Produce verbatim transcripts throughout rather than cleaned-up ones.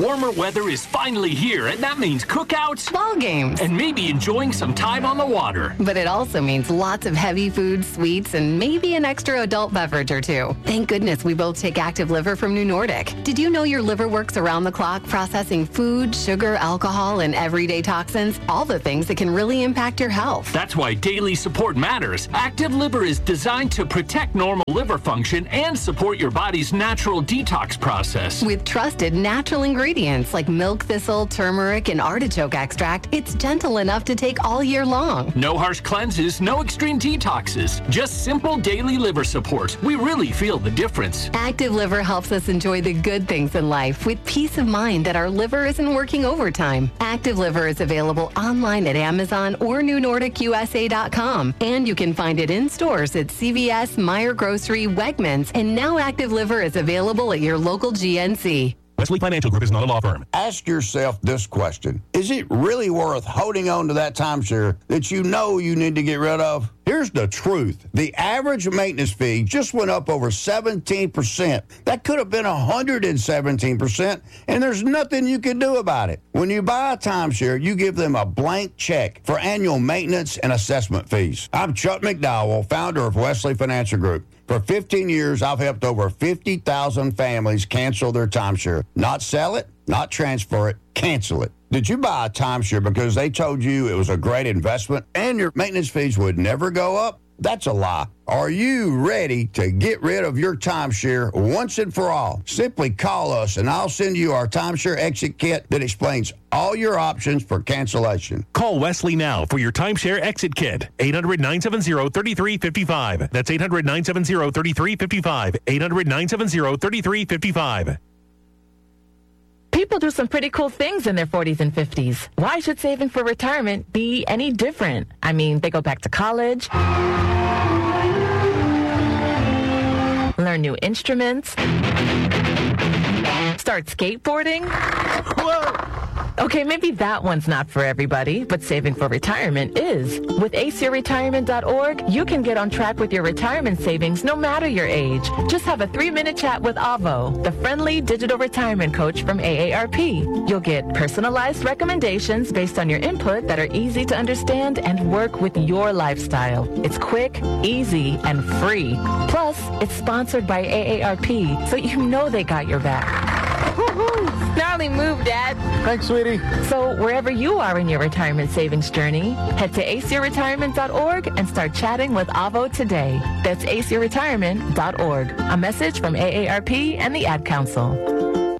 Warmer weather is finally here, and that means cookouts, ball games, and maybe enjoying some time on the water. But it also means lots of heavy food, sweets, and maybe an extra adult beverage or two. Thank goodness we both take Active Liver from New Nordic. Did you know your liver works around the clock processing food, sugar, alcohol, and everyday toxins? All the things that can really impact your health. That's why daily support matters. Active Liver is designed to protect normal liver function and support your body's natural detox process. With trusted natural ingredients like milk thistle, turmeric, and artichoke extract, it's gentle enough to take all year long. No harsh cleanses, no extreme detoxes, just simple daily liver support. We really feel the difference. Active Liver helps us enjoy the good things in life with peace of mind that our liver isn't working overtime. Active Liver is available online at Amazon or new nordic u s a dot com, and you can find it in stores at C V S, Meijer Grocery, Wegmans, and now Active Liver is available at your local G N C. Wesley Financial Group is not a law firm. Ask yourself this question. Is it really worth holding on to that timeshare that you know you need to get rid of? Here's the truth. The average maintenance fee just went up over seventeen percent. That could have been one hundred seventeen percent, and there's nothing you can do about it. When you buy a timeshare, you give them a blank check for annual maintenance and assessment fees. I'm Chuck McDowell, founder of Wesley Financial Group. For fifteen years, I've helped over fifty thousand families cancel their timeshare. Not sell it, not transfer it, cancel it. Did you buy a timeshare because they told you it was a great investment and your maintenance fees would never go up? That's a lie. Are you ready to get rid of your timeshare once and for all? Simply call us and I'll send you our timeshare exit kit that explains all your options for cancellation. Call Wesley now for your timeshare exit kit. eight hundred, nine seven zero, three three five five. That's eight hundred, nine seven zero, three three five five. eight hundred, nine seven zero, three three five five. People do some pretty cool things in their forties and fifties. Why should saving for retirement be any different? I mean, they go back to college, learn new instruments, start skateboarding. Whoa! Okay, maybe that one's not for everybody, but saving for retirement is. With ace your retirement dot org, you can get on track with your retirement savings no matter your age. Just have a three-minute chat with Avo, the friendly digital retirement coach from A A R P. You'll get personalized recommendations based on your input that are easy to understand and work with your lifestyle. It's quick, easy, and free. Plus, it's sponsored by A A R P, so you know they got your back. Woohoo! Gnarly move, Dad. Thanks, sweetie. So wherever you are in your retirement savings journey, head to ace your retirement dot org and start chatting with Avo today. That's ace your retirement dot org. A message from A A R P and the Ad Council.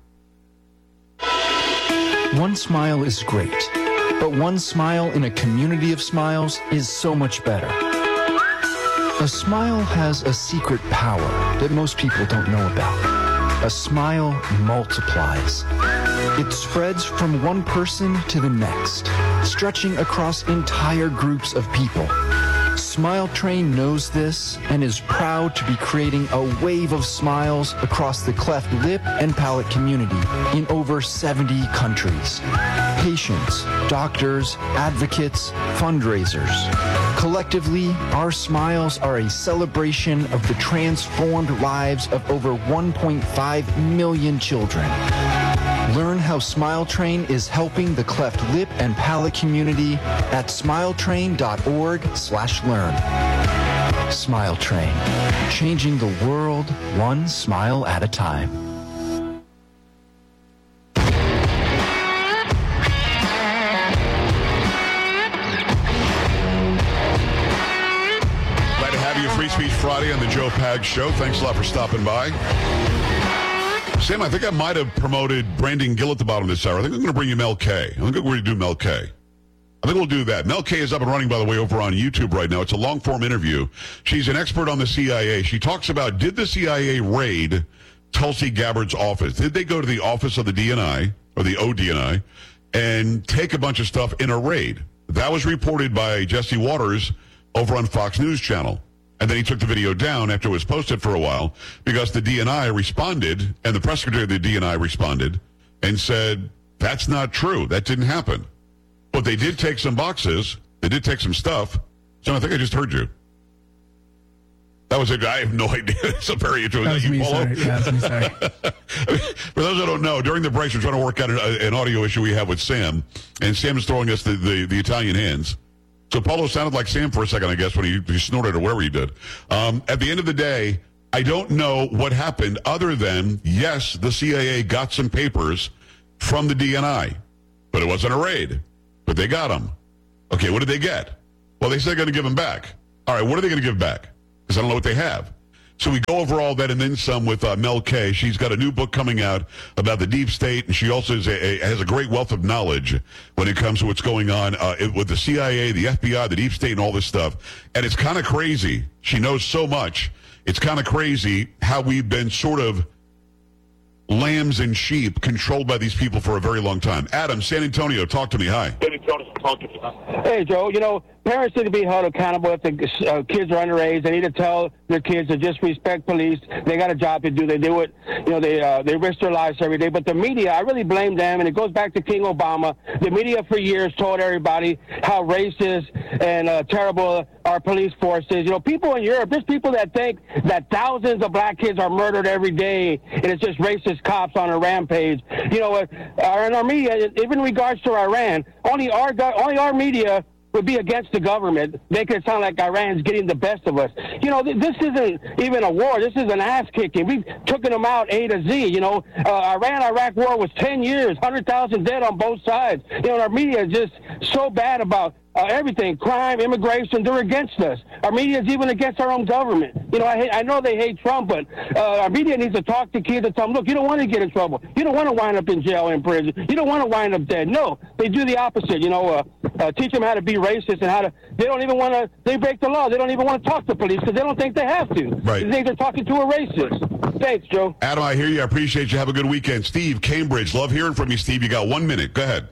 One smile is great, but one smile in a community of smiles is so much better. A smile has a secret power that most people don't know about. A smile multiplies. It spreads from one person to the next, stretching across entire groups of people. Smile Train knows this and is proud to be creating a wave of smiles across the cleft lip and palate community in over seventy countries. Patients, doctors, advocates, fundraisers. Collectively, our smiles are a celebration of the transformed lives of over one point five million children. Learn how Smile Train is helping the cleft lip and palate community at smiletrain.org slash learn. Smile Train, changing the world one smile at a time. Glad to have you Free Speech Friday on the Joe Pags Show. Thanks a lot for stopping by. Sam, I think I might have promoted Brandon Gill at the bottom of this hour. I think I'm going to bring you Mel K. I think we're going to do Mel K. I think we'll do that. Mel K is up and running, by the way, over on YouTube right now. It's a long-form interview. She's an expert on the C I A. She talks about, did the C I A raid Tulsi Gabbard's office? Did they go to the office of the D N I, or the O D N I, and take a bunch of stuff in a raid? That was reported by Jesse Waters over on Fox News Channel. And then he took the video down after it was posted for a while because the D N I responded, and the press secretary of the D N I responded and said, that's not true. That didn't happen. But they did take some boxes. They did take some stuff. So I think I just heard you. That was a guy. I have no idea. It's a very interesting. That was me, sorry. Yeah, that was me, sorry. For those that don't know, during the breaks, we're trying to work out an, an audio issue we have with Sam, and Sam is throwing us the, the, the Italian hands. So Paulo sounded like Sam for a second, I guess, when he, he snorted or whatever he did. Um, at the end of the day, I don't know what happened other than, yes, the C I A got some papers from the D N I, but it wasn't a raid. But they got them. Okay, what did they get? Well, they said they're going to give them back. All right, what are they going to give back? Because I don't know what they have. So we go over all that and then some with uh, Mel K. She's got a new book coming out about the deep state, and she also is a, a, has a great wealth of knowledge when it comes to what's going on uh, with the C I A, the F B I, the deep state, and all this stuff. And it's kind of crazy. She knows so much. It's kind of crazy how we've been sort of lambs and sheep controlled by these people for a very long time. Adam, San Antonio, talk to me. Hi. San Antonio, talk to me. Hey, Joe, you know, parents need to be held accountable if the uh, kids are underage. They need to tell their kids to just respect police. They got a job to do. They do it. You know, they uh, they risk their lives every day. But the media, I really blame them, and it goes back to King Obama. The media for years told everybody how racist and uh, terrible our police force is. You know, people in Europe, there's people that think that thousands of black kids are murdered every day, and it's just racist cops on a rampage. You know, uh, in our media, even in regards to Iran, only our only our media would be against the government, making it sound like Iran's getting the best of us. You know, th- this isn't even a war. This is an ass-kicking. We've taken them out A to Z. You know, uh, Iran-Iraq war was ten years, one hundred thousand dead on both sides. You know, and our media is just so bad about uh, everything, crime, immigration. They're against us. Our media is even against our own government. You know, I, hate, I know they hate Trump, but uh, our media needs to talk to kids and tell them, look, you don't want to get in trouble. You don't want to wind up in jail or in prison. You don't want to wind up dead. No, they do the opposite. You know, uh, uh, teach them how to be racist and how to, they don't even want to, they break the law. They don't even want to talk to police because they don't think they have to. Right. They think they're talking to a racist. Thanks, Joe. Adam, I hear you. I appreciate you. Have a good weekend. Steve, Cambridge. Love hearing from you, Steve. You got one minute. Go ahead.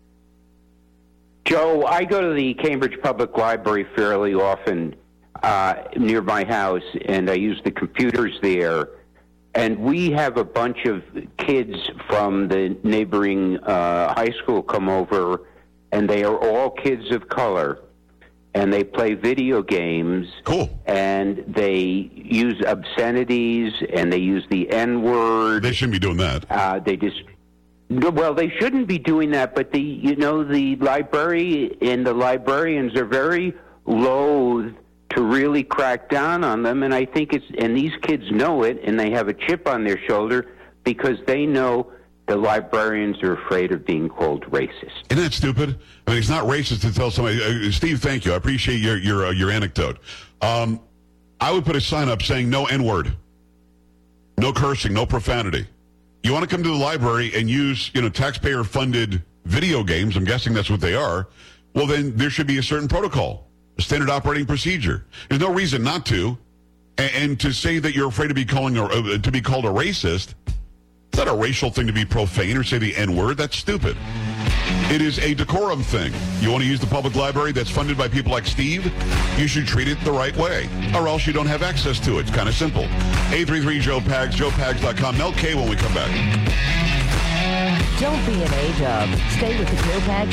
Joe, I go to the Cambridge Public Library fairly often uh, near my house, and I use the computers there. And we have a bunch of kids from the neighboring uh, high school come over, and they are all kids of color. And they play video games. Cool. And they use obscenities, and they use the N-word. They shouldn't be doing that. Uh, they just... Well, they shouldn't be doing that, but the you know the library and the librarians are very loath to really crack down on them, and I think it's and these kids know it, and they have a chip on their shoulder because they know the librarians are afraid of being called racist. Isn't that stupid? I mean, it's not racist to tell somebody. Uh, Steve, thank you. I appreciate your your uh, your anecdote. Um, I would put a sign up saying no N-word, no cursing, no profanity. You want to come to the library and use, you know, taxpayer-funded video games, I'm guessing that's what they are, well, then there should be a certain protocol, a standard operating procedure. There's no reason not to. And, and to say that you're afraid to be calling a, uh, to be called a racist, it's not a racial thing to be profane or say the N-word. That's stupid. It is a decorum thing. You want to use the public library that's funded by people like Steve? You should treat it the right way, or else you don't have access to it. It's kind of simple. eight three three Joe Pags, joe pags dot com. Mel K when we come back. Don't be an A-dub. Stay with the Joe Pags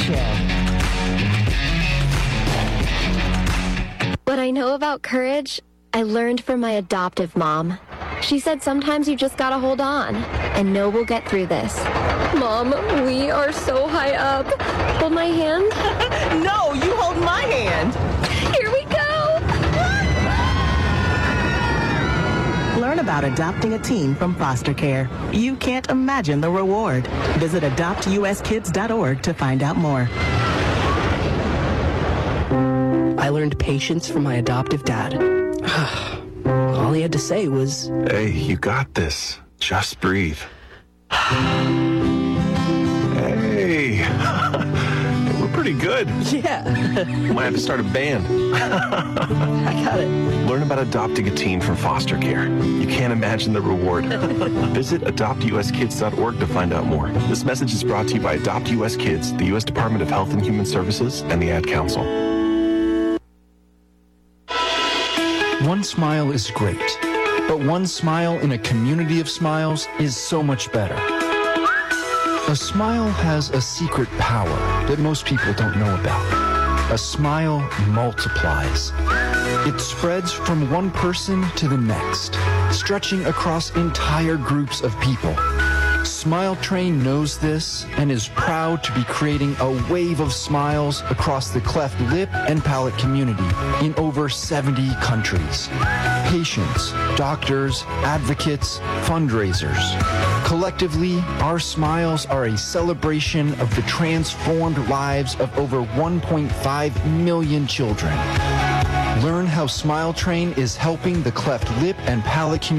Show. What I know about courage, I learned from my adoptive mom. She said sometimes you just gotta hold on and know we'll get through this. Mom, we are so high up. Hold my hand. No, you hold my hand. Here we go. Learn about adopting a teen from foster care. You can't imagine the reward. Visit adopt u s kids dot org to find out more. I learned patience from my adoptive dad. All he had to say was, "Hey, you got this. Just breathe." Hey, we're pretty good. Yeah. Might have to start a band. I got it. Learn about adopting a teen from foster care. You can't imagine the reward. Visit adopt u s kids dot org to find out more. This message is brought to you by Adopt U S Kids, the U S Department of Health and Human Services, and the Ad Council. One smile is great, but one smile in a community of smiles is so much better. A smile has a secret power that most people don't know about. a smile multiplies. It spreads from one person to the next, stretching across entire groups of people. Smile Train knows this and is proud to be creating a wave of smiles across the cleft lip and palate community in over seventy countries. Patients, doctors, advocates, fundraisers. Collectively, our smiles are a celebration of the transformed lives of over one point five million children. Learn how Smile Train is helping the cleft lip and palate community